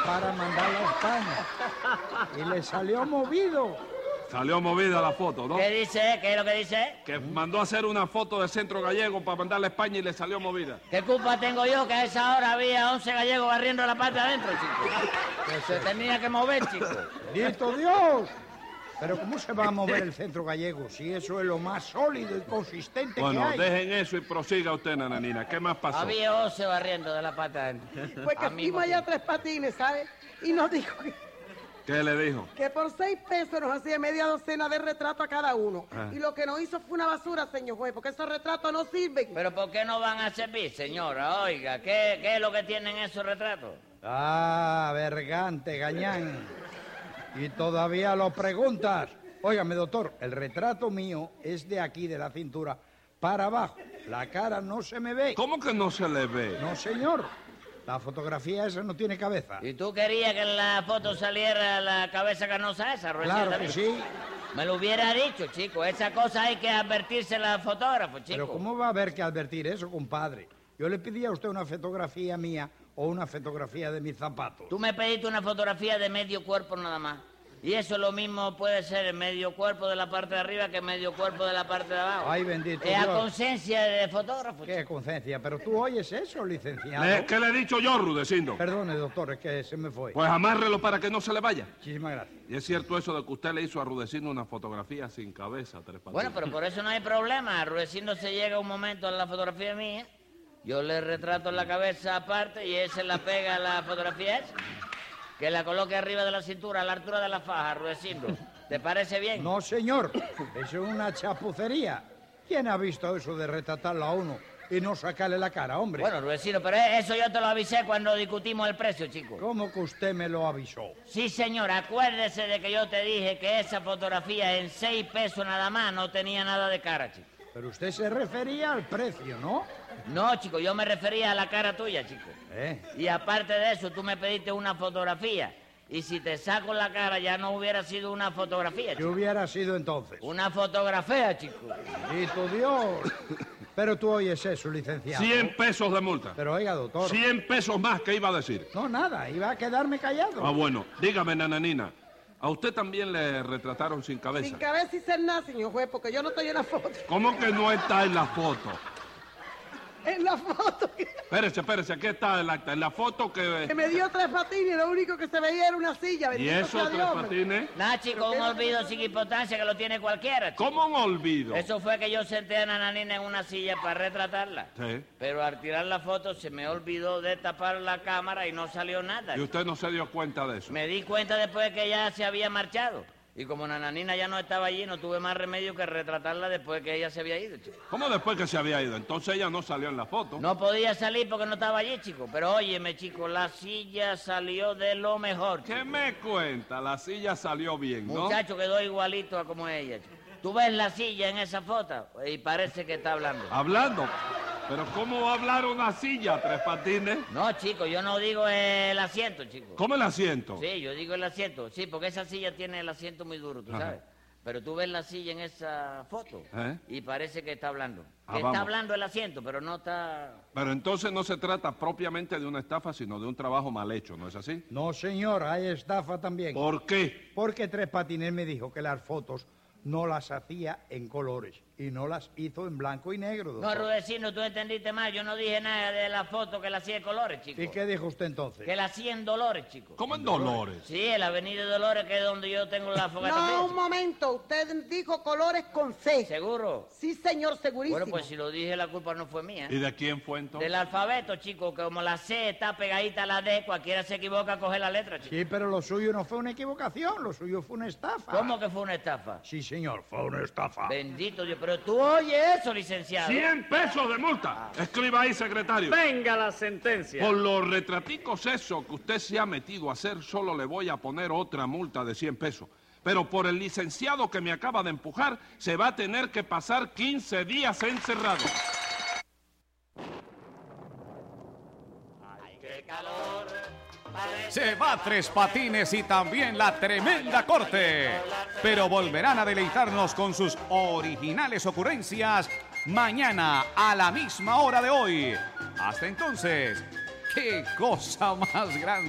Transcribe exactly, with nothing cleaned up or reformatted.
para mandarla a España. Y le salió movido. Salió movida la foto, ¿no? ¿Qué dice? ¿Qué es lo que dice? Que mandó a hacer una foto de Centro Gallego para mandarla a España y le salió movida. ¿Qué culpa tengo yo que a esa hora había once gallegos barriendo la parte adentro, chico? Que se tenía que mover, chico. ¡Bendito Dios! Pero ¿cómo se va a mover el Centro Gallego si eso es lo más sólido y consistente Bueno, que hay? dejen eso y prosiga usted, nananina. ¿Qué más pasó? Había once barriendo de la parte adentro. Pues que A mí fuimos me- allá a Tres Patines, ¿sabes? Y nos dijo que, ¿Qué le dijo? que por seis pesos nos hacía media docena de retratos a cada uno. Ah. Y lo que nos hizo fue una basura, señor juez, porque esos retratos no sirven. ¿Pero por qué no van a servir, señora? Oiga, ¿qué, qué es lo que tienen esos retratos? Ah, vergante, gañán. Y todavía lo preguntas. Óigame, doctor, el retrato mío es de aquí, de la cintura, para abajo. La cara no se me ve. ¿Cómo que no se le ve? No, señor. La fotografía esa no tiene cabeza. ¿Y tú querías que en la foto saliera la cabeza canosa esa, Ruecita? Claro que sí. Me lo hubiera dicho, chico. Esa cosa hay que advertírsela al fotógrafo, chico. Pero ¿cómo va a haber que advertir eso, compadre? Yo le pedí a usted una fotografía mía o una fotografía de mis zapatos. Tú me pediste una fotografía de medio cuerpo nada más. Y eso lo mismo puede ser el medio cuerpo de la parte de arriba que el medio cuerpo de la parte de abajo. Ay, bendito Es a Dios. conciencia de fotógrafo, Qué chico. conciencia, pero tú oyes eso, licenciado. Le- ¿Qué le he dicho yo, Rudecindo? Perdone, doctor, es que se me fue. Pues amárrelo para que no se le vaya. Muchísimas gracias. Y es cierto eso de que usted le hizo a Rudecindo una fotografía sin cabeza, Tres Patines. Bueno, pero por eso no hay problema. Rudecindo se llega un momento a la fotografía mía, yo le retrato la cabeza aparte y él se la pega a la fotografía esa. Que la coloque arriba de la cintura, a la altura de la faja, Rudecindo. ¿Te parece bien? No, señor, eso es una chapucería. ¿Quién ha visto eso de retratarlo a uno y no sacarle la cara, hombre? Bueno, Rudecindo, pero eso yo te lo avisé cuando discutimos el precio, chico. ¿Cómo que usted me lo avisó? Sí, señor, acuérdese de que yo te dije que esa fotografía en seis pesos nada más no tenía nada de cara, chico. Pero usted se refería al precio, ¿no? No, chico, yo me refería a la cara tuya, chico. ¿Eh? Y aparte de eso, tú me pediste una fotografía. Y si te saco la cara ya no hubiera sido una fotografía, ¿Qué chico. hubiera sido entonces? Una fotografía, chico. ¡Bendito Dios! Pero tú oyes eso, licenciado. Cien pesos de multa. Pero oiga, doctor. Cien pesos más, ¿qué iba a decir? No, nada, iba a quedarme callado. Ah, bueno, dígame, nananina, ¿a usted también le retrataron sin cabeza? Sin cabeza y ser nada, señor juez, porque yo no estoy en la foto. ¿Cómo que no está en la foto? En la foto que, Espérese, espérese, aquí está el acta. En la foto que que... me dio Tres Patines, lo único que se veía era una silla. ¿Y bendito eso, sea Tres Dios, hombre. Patines? Nada, chico, un olvido sin importancia que lo tiene cualquiera, chico. ¿Cómo un olvido? Eso fue que yo senté a Nananina en una silla para retratarla. Sí. Pero al tirar la foto se me olvidó de tapar la cámara y no salió nada. ¿Y usted no se dio cuenta de eso? Me di cuenta después que ella se había marchado. Y como Nananina ya no estaba allí, no tuve más remedio que retratarla después que ella se había ido, chico. ¿Cómo después que se había ido? Entonces ella no salió en la foto. No podía salir porque no estaba allí, chico. Pero óyeme, chico, la silla salió de lo mejor, chico. ¿Qué me cuenta? La silla salió bien, ¿no? Muchacho, quedó igualito a como ella, chico. Tú ves la silla en esa foto y parece que está hablando. Hablando. ¿Pero cómo va a hablar una silla, Tres Patines? No, chico, yo no digo el asiento, chico. ¿Cómo el asiento? Sí, yo digo el asiento. Sí, porque esa silla tiene el asiento muy duro, tú Ajá. sabes. Pero tú ves la silla en esa foto ¿Eh? y parece que está hablando. Ah, Que vamos. está hablando el asiento, pero no está... Pero entonces no se trata propiamente de una estafa, sino de un trabajo mal hecho, ¿no es así? No, señor, hay estafa también. ¿Por qué? Porque Tres Patines me dijo que las fotos no las hacía en colores y no las hizo en blanco y negro, No, doctor. Rudecindo, tú entendiste mal. Yo no dije nada de la foto que la hacía de colores, chico. ¿Y qué dijo usted entonces? Que la hacía en Dolores, chico. ¿Cómo en Dolores? Sí, en la avenida de Dolores, que es donde yo tengo la fogata. No, fría, un chico. momento, usted dijo colores con C. ¿Seguro? Sí, señor, segurísimo. Bueno, pues si lo dije, la culpa no fue mía. ¿Y de quién fue entonces? Del alfabeto, chico, que como la C está pegadita a la D, cualquiera se equivoca a coger la letra, chico. Sí, pero lo suyo no fue una equivocación, lo suyo fue una estafa. ¿Cómo que fue una estafa? Sí, señor, fue una estafa. Bendito Dios, pero tú oyes eso, licenciado. ¡Cien pesos de multa! Escriba ahí, secretario. Venga la sentencia. Por los retraticos eso que usted se ha metido a hacer, solo le voy a poner otra multa de cien pesos. Pero por el licenciado que me acaba de empujar, se va a tener que pasar quince días encerrado. Ay, qué calor. Se va Tres Patines y también la tremenda corte. Pero volverán a deleitarnos con sus originales ocurrencias mañana a la misma hora de hoy. Hasta entonces, qué cosa más grande.